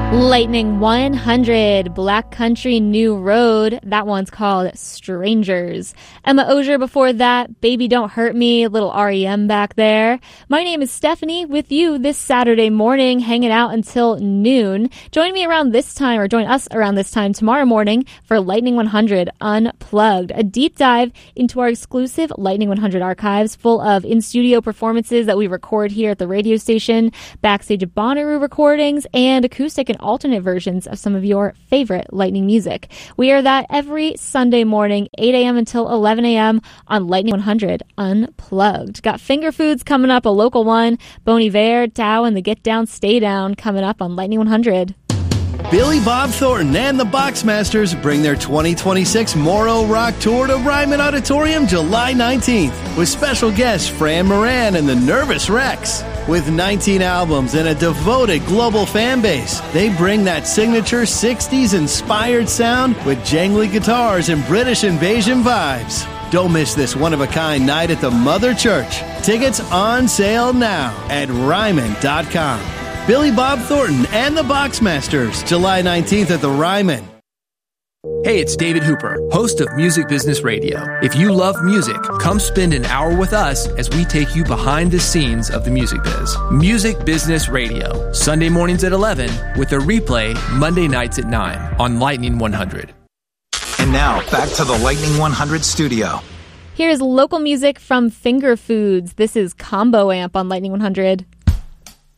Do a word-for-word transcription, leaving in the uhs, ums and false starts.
Lightning one hundred, Black Country New Road. That one's called Strangers. Emma Osier before that, Baby Don't Hurt Me, little R E M back there. My name is Stephanie with you this Saturday morning, hanging out until noon. Join me around this time, or join us around this time tomorrow morning for Lightning one hundred Unplugged, a deep dive into our exclusive Lightning one hundred archives full of in-studio performances that we record here at the radio station, backstage of Bonnaroo recordings, and acoustic and alternate versions of some of your favorite Lightning music. We are that every Sunday morning, eight a.m. until eleven a.m. on Lightning one hundred Unplugged. Got Finger Foods coming up, a local one. Bon Iver, Tao, and the Get Down, Stay Down coming up on Lightning one hundred. Billy Bob Thornton and the Boxmasters bring their twenty twenty-six Moro Rock Tour to Ryman Auditorium July nineteenth with special guests Fran Moran and the Nervous Rex. With nineteen albums and a devoted global fan base, they bring that signature sixties-inspired sound with jangly guitars and British invasion vibes. Don't miss this one-of-a-kind night at the Mother Church. Tickets on sale now at Ryman dot com. Billy Bob Thornton and the Boxmasters, July nineteenth at the Ryman. Hey, it's David Hooper, host of Music Business Radio. If you love music, come spend an hour with us as we take you behind the scenes of the music biz. Music Business Radio, Sunday mornings at eleven, with a replay Monday nights at nine on Lightning one hundred. And now, back to the Lightning one hundred studio. Here's local music from Finger Foods. This is Combo Amp on Lightning one hundred.